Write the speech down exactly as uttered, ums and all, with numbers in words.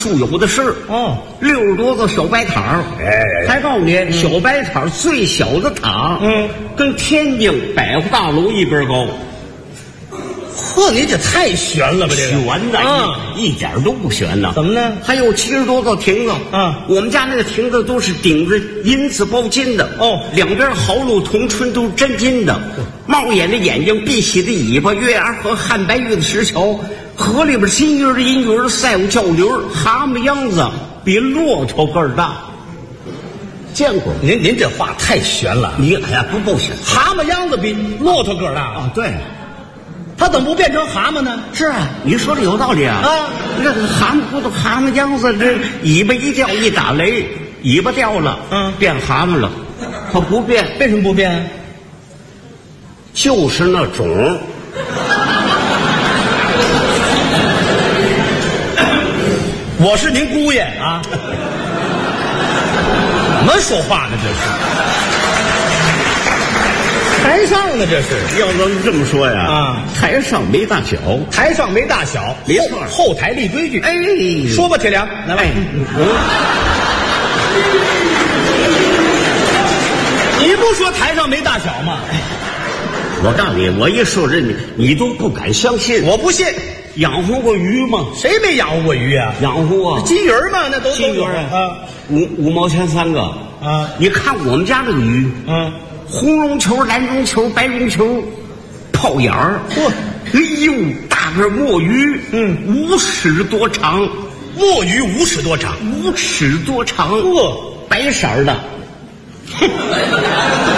处有的是哦， 六十多个小白塔儿， 哎还告诉你，嗯、小白塔最小的塔， 嗯， 跟天津百货大楼一边高。 呵，你这太悬了吧？这个悬的， 啊， 一一点都不悬呐。 怎么呢？ 还有七十多个亭子， 啊， 我们家那个亭子都是顶着银子包金的， 哦， 两边毫露同春都是真金的，猫眼的眼睛，碧玺的尾巴，月牙河汉白玉的石桥，河里边金鱼的银鱼赛过叫驴，蛤蟆秧子比骆驼个儿大。见过？ 您您这话太悬了。 你哎呀，不够悬。 蛤蟆秧子比骆驼个儿大啊？对。 他怎么不变成蛤蟆呢？ 是啊，你说的有道理啊！ 啊， 这个蛤蟆骨头、蛤蟆秧子，这尾巴一掉一打雷，尾巴掉了， 嗯， 变蛤蟆了。它不变， 为什么不变？ 就是那种。 我是您姑爷啊！怎么说话呢？这是。台上呢，这是要咱们这么说呀， 啊， 台上没大小， 台上没大小， 没错， 后, 后台立规矩。 哎， 说吧，铁良，来吧。 哎嗯、你不说台上没大小吗？ 我告诉你，我一说这你，你都不敢相信。 我不信。 养活过鱼吗？ 谁没养活过鱼啊？ 养活啊， 金鱼嘛，那都金鱼啊， 五五毛钱三个啊。 你看我们家这个鱼， 嗯。 红绒球、蓝绒球、白绒球，泡眼儿。 嚯！ 哎呦，大个墨鱼， 嗯， 五尺多长。 墨鱼五尺多长， 五尺多长。 嚯， 白色的。